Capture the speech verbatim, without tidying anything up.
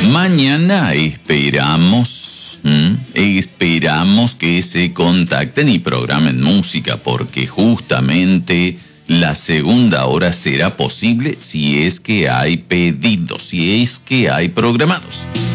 Mañana esperamos, ¿m? esperamos que se contacten y programen música, porque justamente la segunda hora será posible si es que hay pedidos, si es que hay programados.